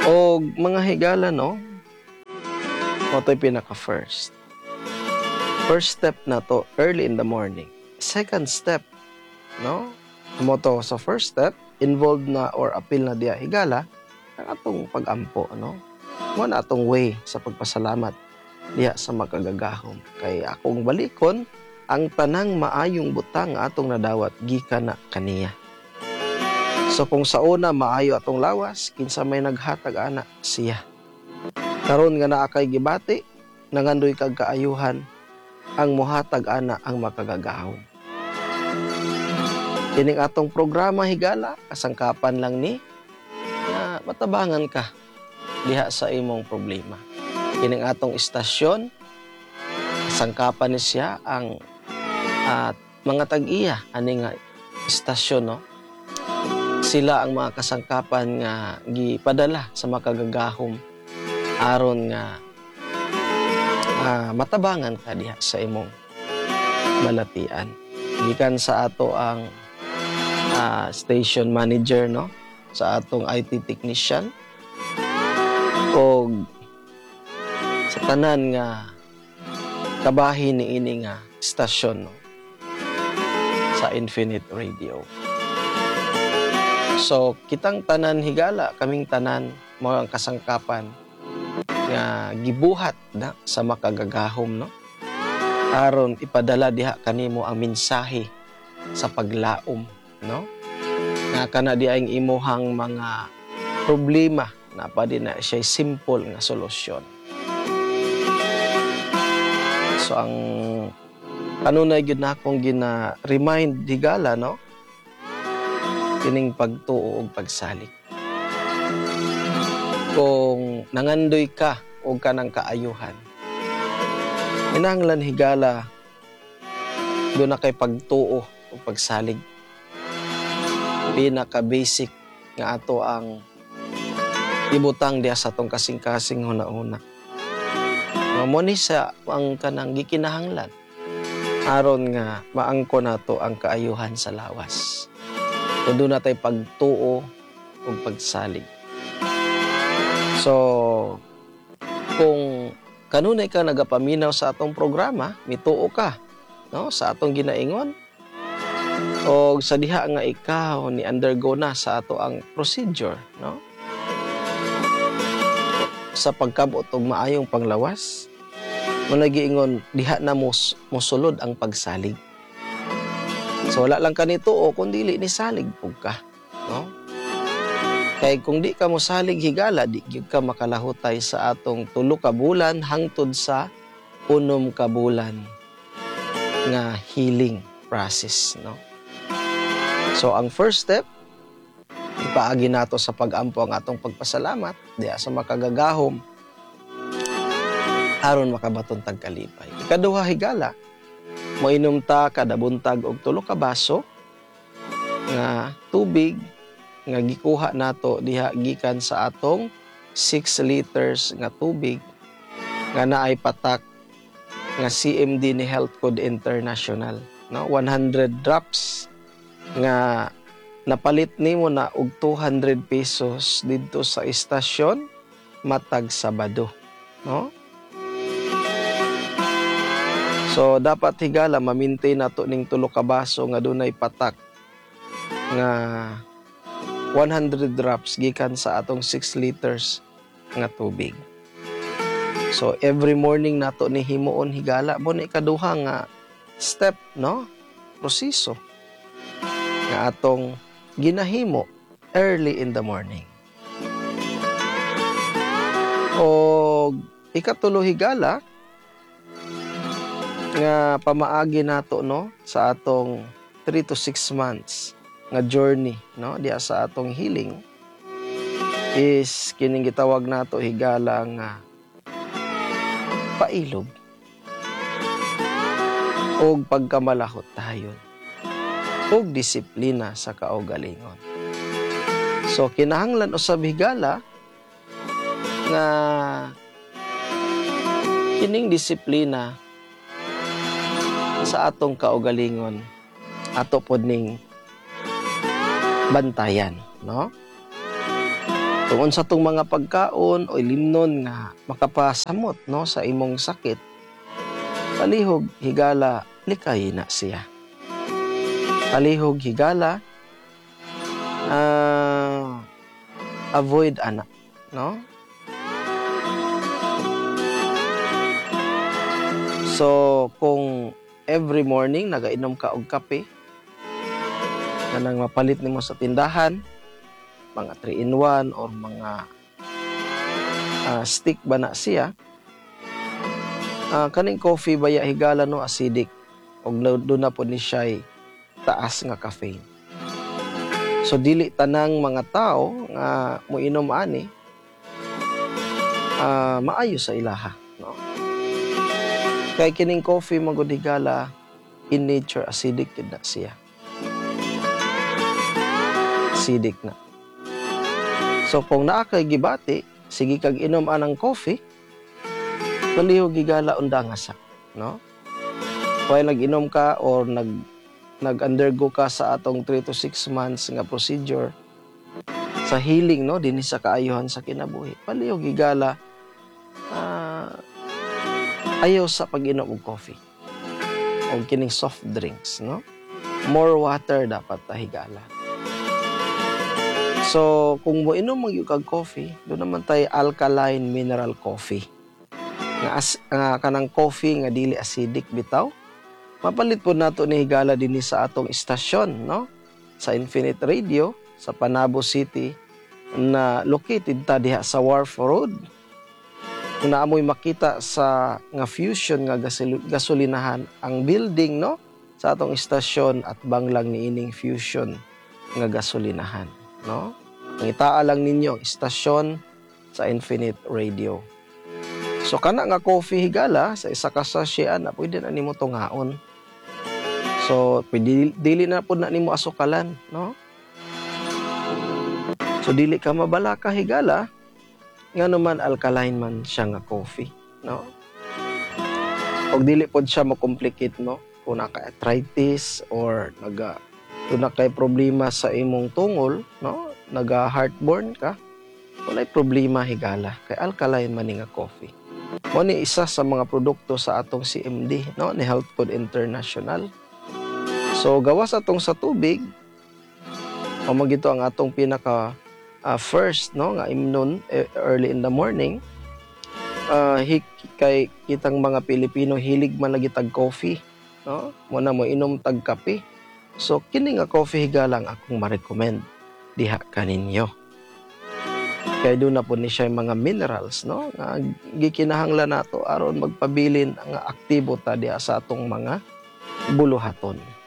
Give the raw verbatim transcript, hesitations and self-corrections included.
O mga higala, no? Ito yung pinaka-first. First step na to, early in the morning. Second step, no? Mo to sa first step, involved na or appeal na diya higala, ang atong pag-ampo, no? Mo na atong way sa pagpasalamat diya sa makagagahom. Kay akong balikon, ang tanang maayong butang atong nadawat, gikan na kaniya. So kung sa una maayo atong lawas, kinsa may naghatag ana siya. Karon nga naa kay gibati, nangandoy kag kaayuhan, ang mohatag ana ang makagagahom. Kining atong programa higala, kasangkapan lang ni na matabangan ka diha sa imong problema. Kining atong istasyon, kasangkapan ni siya ang at mga tag-iya ani nga istasyon, no? Sila ang mga kasangkapan nga gipadala sa makagagahom aron nga uh, matabangan ka diha sa imong balatian. Gikan sa ato ang uh, station manager, no, sa atong I T technician o sa tanan nga kabahin ni ini nga stasyon, no, sa Infinite Radio. So, kitang tanan higala, kaming tanan, mga ang kasangkapan nga gibuhat na sa makagagahom, no? Aron ipadala diha kanimo ang mensahe sa paglaom, no? Nga kana diha ang imuhang mga problema na pa din na siya simple nga solusyon. So, ang kanunay gyud na akong gina-remind higala, no? Kining pagtuo og pagsalig. Kung nangandoy ka o kanang kaayuhan, kinahanglan higala doon na kay pagtuo o pagsalig. Pinaka-basic nga ato ang ibutang diya sa atong kasing-kasing huna-una. Mo ni sa ang kanang gikinahanglan aron nga maangko nato ang kaayuhan sa lawas. Kung doon natin pagtuo o pagsalig. So, kung kanunay ka nagapaminaw sa atong programa, mituo ka, no, sa atong ginaingon, o sa diha nga ikaw ni undergo na sa ato ang procedure, no, sa pagkabot og maayong panglawas, mo nagiingon diha na mus, musulod ang pagsalig. So wala lang ka nito o kung dili ni salig pug ka, no? Kay kung di ka mo salig higala, di gyud ka makalahutay sa atong tulo ka bulan hangtod sa unom ka bulan nga healing process, no? So ang first step, ipaagi nato sa pag-ampo ang atong pagpasalamat diya sa makagagahom aron makabaton tag kalipay. Ikaduha higala, moinom ta kada buntag og tulo ka baso nga tubig nga gikuha nato diha gikan sa atong six liters nga tubig nga naay patak nga C M D ni Health Code International, no, one hundred drops nga napalit nimo na og two hundred pesos didto sa istasyon matag Sabado, no? So dapat higala ma-maintain nato ning tulo ka baso nga dunay patak nga one hundred drops gikan sa atong six liters nga tubig. So every morning nato ni himuon higala mo ni ikaduha nga step, no, proseso nga atong ginahimo early in the morning. O ikatulo higala nga pamaagi nato, no, sa atong three to six months nga journey, no, diya sa atong healing is kining gitawag nato higala nga pailog og pagkamalahot tayon og disiplina sa kaugalingon. So kinahanglan usab higala nga kining disiplina sa atong kaugalingon ato pod ning bantayan, no? Tungod sa tong mga pagkaon o limnon nga makapasamot no sa imong sakit, palihog higala likay na siya. Palihog higala uh, avoid ana no. So kung every morning nagainom ka og kape kanang mapalit nimo sa tindahan, mga three in one or mga uh, stick ba na siya, uh, kaning coffee baya higala no acidic og doon na po ni siya taas nga caffeine. So dili tanang mga tao nga moinom ani uh, maayo sa ilaha no. Kay kining coffee magud higala in nature acidic gid na siya. Acidic na. So kung naa kay gibati, sige kag inom anang coffee, palihog higala undang sa, no? Kaya nag-inom ka or nag nag-undergo ka sa atong three to six months nga procedure sa healing no dinhi sa kaayuhan sa kinabuhi. Palihog higala uh, ayaw sa pag-inom og coffee. O kining soft drinks, no? More water dapat ta higala. So, kung mo inom mag kag coffee, doon naman tayo alkaline mineral coffee. Nga as, uh, kanang coffee nga dili acidic bitaw. Mapalit po nato ni higala dinhi sa atong istasyon, no? Sa Infinite Radio sa Panabo City na located ta diha sa Wharf Road. Kung naamoy makita sa nga Fusion nga gasol- gasolinahan ang building no sa atong istasyon at banglang niining Fusion nga gasolinahan, no? Nangitaa lang ninyo istasyon sa Infinite Radio. So kana nga coffee higala sa isa ka sachet na pwede na nimo tungaon. So pwede dili na pud na nimo asukalan, no? So dili ka mabalaka higala nga naman alkaline man siya nga coffee, no? Og dili pod siya mo-complicate, no? Kung naka-arthritis or naga kung nakay problema sa imong tungol, no? Naga-heartburn ka, walay problema higala kay alkaline man nga coffee. Mo ni isa sa mga produkto sa atong C M D, no? Ni Health Food International. So gawas atong sa tubig, o magito ang atong pinaka Uh, first no nga imnon uh, early in the morning uh, hik kay kitang mga Pilipino hilig man lagi tag coffee no mo na mo inom tag kape. So kini nga coffee higala lang akong ma-recommend diha kaninyo kay doon na po ni siya mga minerals no nga gikinahanglan nato aron magpabilin nga aktibo ta diha sa atong mga buluhaton.